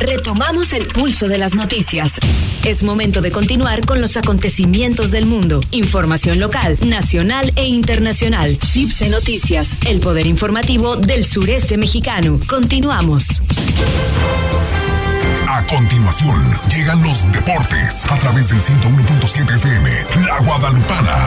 Retomamos el pulso de las noticias. Es momento de continuar con los acontecimientos del mundo. Información local, nacional e internacional. CIPSE Noticias, el poder informativo del sureste mexicano. Continuamos. A continuación, llegan los deportes a través del 101.7 FM, La Guadalupana.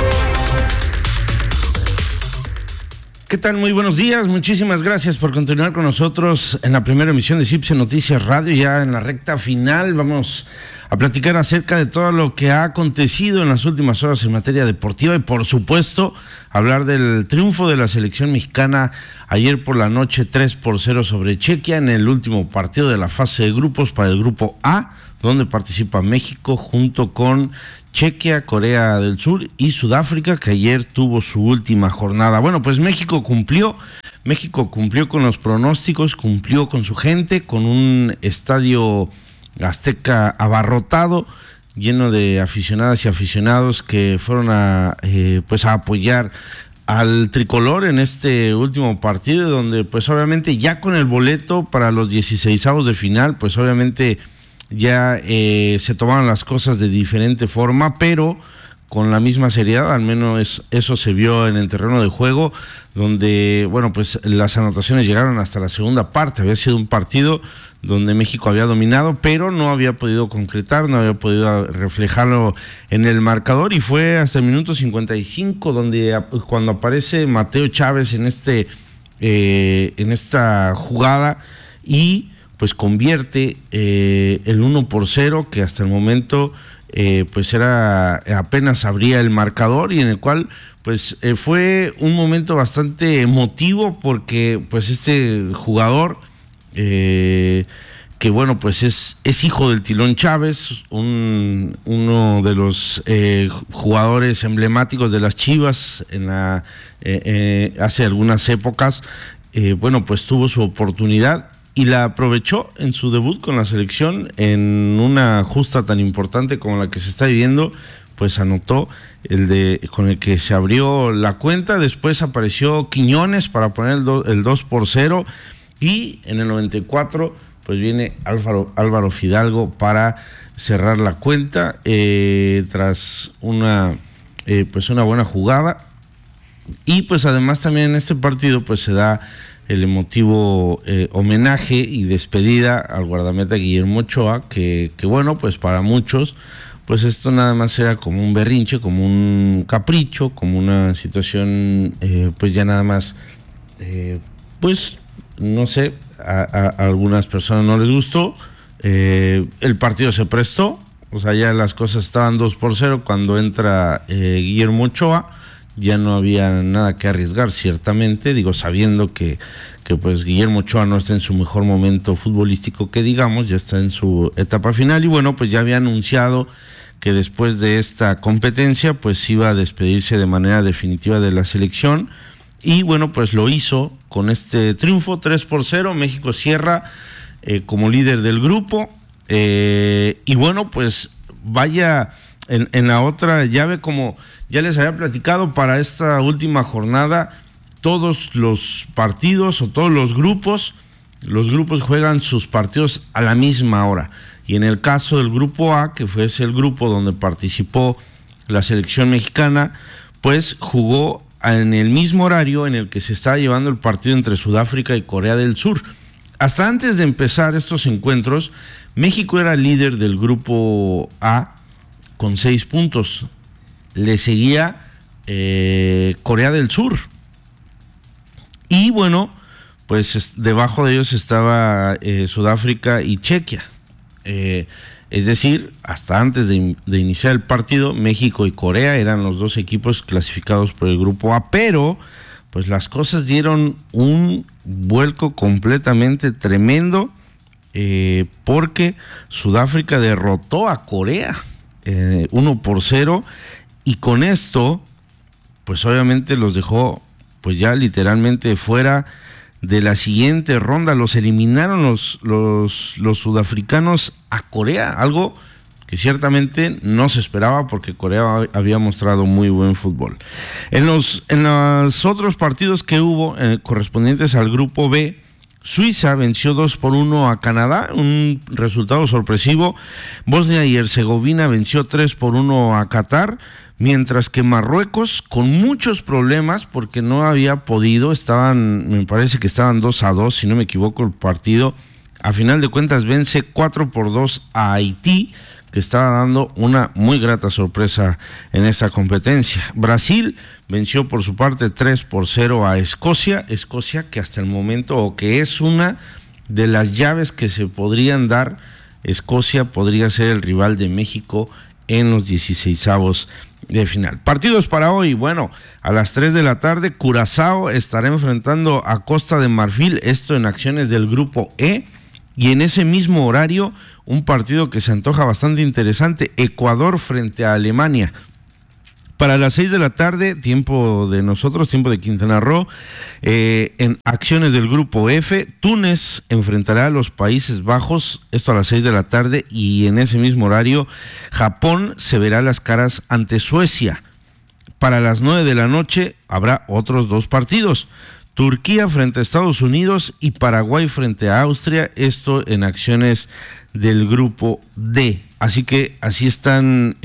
¿Qué tal? Muy buenos días, muchísimas gracias por continuar con nosotros en la primera emisión de CIPSE Noticias Radio. Ya en la recta final vamos a platicar acerca de todo lo que ha acontecido en las últimas horas en materia deportiva y por supuesto hablar del triunfo de la selección mexicana ayer por la noche 3-0 sobre Chequia en el último partido de la fase de grupos para el grupo A, donde participa México junto con Chequia, Corea del Sur y Sudáfrica, que ayer tuvo su última jornada. Bueno, pues México cumplió con los pronósticos, cumplió con su gente, con un estadio azteca abarrotado, lleno de aficionadas y aficionados que fueron a apoyar al tricolor en este último partido, donde pues obviamente ya con el boleto para los 16avos de final, pues obviamente ya se tomaron las cosas de diferente forma, pero con la misma seriedad. Al menos eso se vio en el terreno de juego, donde, bueno, pues las anotaciones llegaron hasta la segunda parte. Había sido un partido donde México había dominado, pero no había podido concretar, no había podido reflejarlo en el marcador, y fue hasta el minuto 55 donde cuando aparece Mateo Chávez en esta jugada y pues convierte el 1-0, que hasta el momento pues era apenas abría el marcador, y en el cual pues fue un momento bastante emotivo, porque pues este jugador que bueno pues es hijo del Tilón Chávez, uno de los jugadores emblemáticos de las Chivas hace algunas épocas. Bueno, pues tuvo su oportunidad y la aprovechó en su debut con la selección en una justa tan importante como la que se está viviendo. Pues anotó con el que se abrió la cuenta. Después apareció Quiñones para poner el 2-0, y en el 94 pues viene Álvaro Fidalgo para cerrar la cuenta tras una buena jugada. Y pues además también en este partido pues se da el emotivo homenaje y despedida al guardameta Guillermo Ochoa, que bueno, pues para muchos pues esto nada más era como un berrinche, como un capricho, como una situación pues ya nada más pues no sé, a algunas personas no les gustó. El partido se prestó, o sea, ya las cosas estaban 2-0 cuando entra Guillermo Ochoa. Ya no había nada que arriesgar, ciertamente, sabiendo que pues Guillermo Ochoa no está en su mejor momento futbolístico, que digamos, ya está en su etapa final, y bueno, pues ya había anunciado que después de esta competencia pues iba a despedirse de manera definitiva de la selección, y bueno, pues lo hizo con este triunfo 3-0. México cierra como líder del grupo, y bueno, pues vaya en la otra llave, como ya les había platicado, para esta última jornada todos los partidos o todos los grupos juegan sus partidos a la misma hora, y en el caso del grupo A, que fue ese el grupo donde participó la selección mexicana, pues jugó en el mismo horario en el que se estaba llevando el partido entre Sudáfrica y Corea del Sur. Hasta antes de empezar estos encuentros, México era líder del grupo A con 6 puntos. Le seguía Corea del Sur. Y bueno, pues debajo de ellos estaba Sudáfrica y Chequia. Es decir, hasta antes de iniciar el partido, México y Corea eran los dos equipos clasificados por el grupo A, pero pues las cosas dieron un vuelco completamente tremendo, porque Sudáfrica derrotó a Corea 1-0, y con esto pues obviamente los dejó pues ya literalmente fuera de la siguiente ronda. Los eliminaron los sudafricanos a Corea, algo que ciertamente no se esperaba, porque Corea había mostrado muy buen fútbol. En los otros partidos que hubo correspondientes al grupo B, Suiza venció 2-1 a Canadá, un resultado sorpresivo. Bosnia y Herzegovina venció 3-1 a Qatar, mientras que Marruecos, con muchos problemas, porque no había podido, me parece que estaban 2-2, si no me equivoco, el partido, a final de cuentas vence 4-2 a Haití, que estaba dando una muy grata sorpresa en esta competencia. Brasil venció por su parte 3-0 a Escocia que hasta el momento, o que es una de las llaves que se podrían dar, Escocia podría ser el rival de México en los 16avos de final. Partidos para hoy, bueno, a las 3 de la tarde, Curazao estará enfrentando a Costa de Marfil, esto en acciones del grupo E, y en ese mismo horario, un partido que se antoja bastante interesante, Ecuador frente a Alemania. Para las 6 de la tarde, tiempo de nosotros, tiempo de Quintana Roo, en acciones del grupo F, Túnez enfrentará a los Países Bajos, esto a las 6 de la tarde, y en ese mismo horario, Japón se verá las caras ante Suecia. Para las 9 de la noche habrá otros dos partidos, Turquía frente a Estados Unidos y Paraguay frente a Austria, esto en acciones del grupo D. Así que así están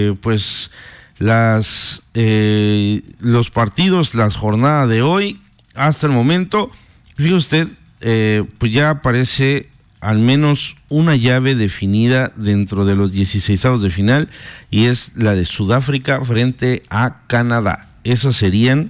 los partidos, la jornada de hoy hasta el momento. Fíjese usted, pues ya aparece al menos una llave definida dentro de los 16avos de final, y es la de Sudáfrica frente a Canadá. Esa sería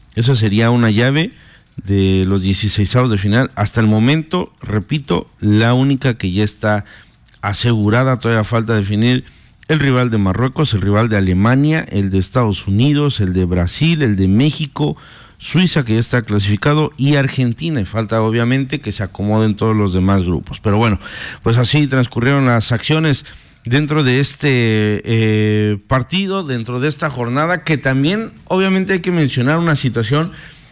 una llave de los 16avos de final. Hasta el momento, repito, la única que ya está asegurada. Todavía falta definir el rival de Marruecos, el rival de Alemania, el de Estados Unidos, el de Brasil, el de México, Suiza, que ya está clasificado, y Argentina, y falta obviamente que se acomoden todos los demás grupos. Pero bueno, pues así transcurrieron las acciones dentro de este partido, dentro de esta jornada, que también obviamente hay que mencionar una situación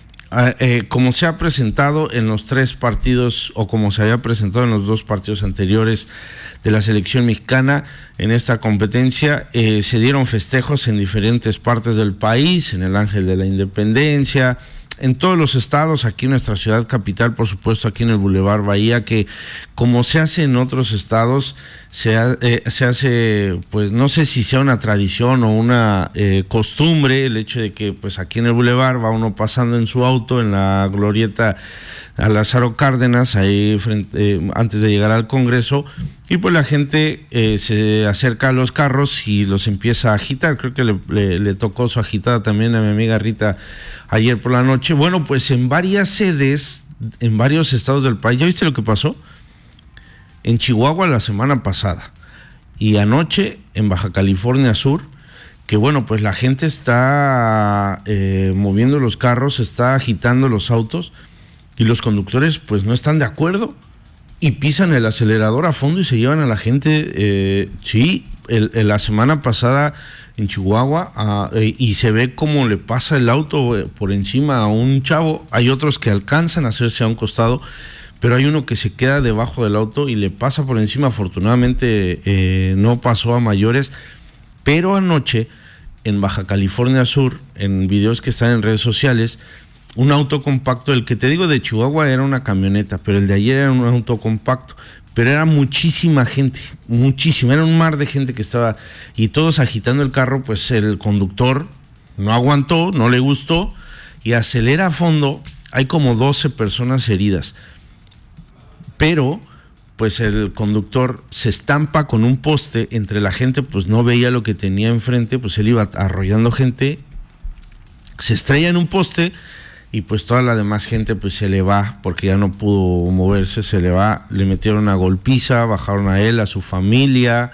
como se ha presentado en los tres partidos, o como se había presentado en los dos partidos anteriores de la selección mexicana en esta competencia. Se dieron festejos en diferentes partes del país, en el Ángel de la Independencia, en todos los estados, aquí en nuestra ciudad capital, por supuesto aquí en el Boulevard Bahía, que como se hace en otros estados, se hace, pues no sé si sea una tradición o una costumbre, el hecho de que pues aquí en el Boulevard va uno pasando en su auto en la glorieta a Lázaro Cárdenas, ahí antes de llegar al Congreso, y pues la gente se acerca a los carros y los empieza a agitar. Creo que le tocó su agitada también a mi amiga Rita ayer por la noche. Bueno, pues en varias sedes, en varios estados del país. ¿Ya viste lo que pasó? En Chihuahua la semana pasada, y anoche en Baja California Sur, que bueno, pues la gente está moviendo los carros, está agitando los autos, y los conductores pues no están de acuerdo y pisan el acelerador a fondo y se llevan a la gente. La semana pasada en Chihuahua, y se ve cómo le pasa el auto por encima a un chavo. Hay otros que alcanzan a hacerse a un costado, pero hay uno que se queda debajo del auto y le pasa por encima. Afortunadamente no pasó a mayores, pero anoche en Baja California Sur, en videos que están en redes sociales, un auto compacto, el que te digo de Chihuahua era una camioneta, pero el de ayer era un auto compacto, pero era muchísima gente, era un mar de gente que estaba, y todos agitando el carro. Pues el conductor no aguantó, no le gustó, y acelera a fondo. Hay como 12 personas heridas, pero pues el conductor se estampa con un poste entre la gente, pues no veía lo que tenía enfrente, pues él iba arrollando gente, se estrella en un poste, y pues toda la demás gente pues se le va, porque ya no pudo moverse, se le va. Le metieron una golpiza, bajaron a él, a su familia,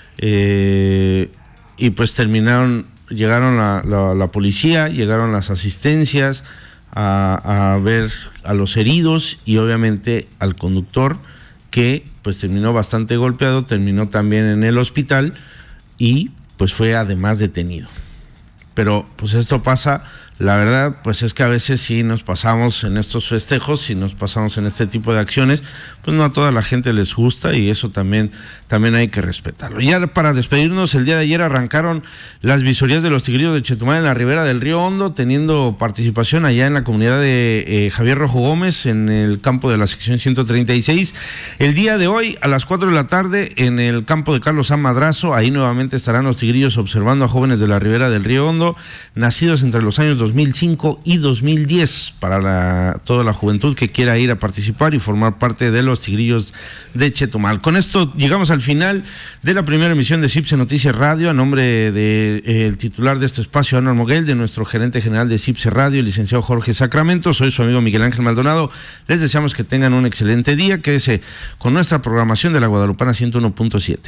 y pues llegaron la policía, llegaron las asistencias a ver a los heridos, y obviamente al conductor, que pues terminó bastante golpeado, terminó también en el hospital, y pues fue además detenido. Pero pues esto pasa La verdad, pues es que a veces sí nos pasamos en estos festejos, si nos pasamos en este tipo de acciones, pues no a toda la gente les gusta y eso también hay que respetarlo. Ya para despedirnos, el día de ayer arrancaron las visorías de los Tigrillos de Chetumal en la ribera del Río Hondo, teniendo participación allá en la comunidad de Javier Rojo Gómez, en el campo de la sección 136. El día de hoy, a las 4 de la tarde, en el campo de Carlos A. Madrazo, ahí nuevamente estarán los Tigrillos observando a jóvenes de la ribera del Río Hondo, nacidos entre los años 2005 y 2010, para toda la juventud que quiera ir a participar y formar parte de los Tigrillos de Chetumal. Con esto llegamos al final de la primera emisión de CIPSE Noticias Radio. A nombre del titular de este espacio, Anuar Moguel, de nuestro gerente general de CIPSE Radio, el licenciado Jorge Sacramento, soy su amigo Miguel Ángel Maldonado. Les deseamos que tengan un excelente día. Quédese con nuestra programación de la Guadalupana 101.7.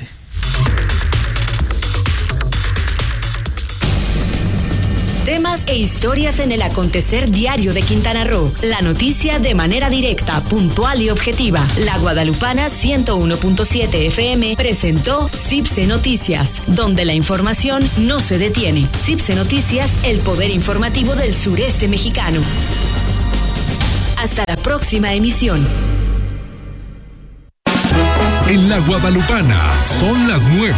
Temas e historias en el acontecer diario de Quintana Roo. La noticia de manera directa, puntual y objetiva. La Guadalupana 101.7 FM presentó CIPSE Noticias, donde la información no se detiene. CIPSE Noticias, el poder informativo del sureste mexicano. Hasta la próxima emisión. En la Guadalupana son las 9.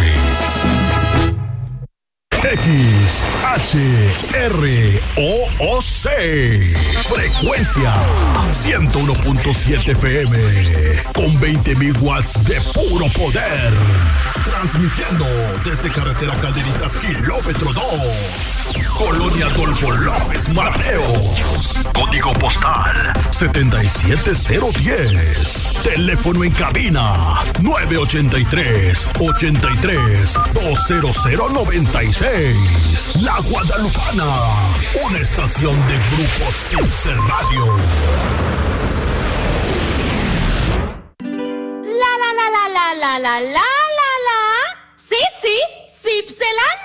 XHROOC, frecuencia 101.7 FM, con 20.000 watts de puro poder, transmitiendo desde carretera Calderitas, kilómetro 2, Colonia Adolfo López Mateos, código postal 77010, teléfono en cabina 983-83-20096. La Guadalupana, una estación de Grupo CIPSE Radio. La. Sí, CIPSELANdia.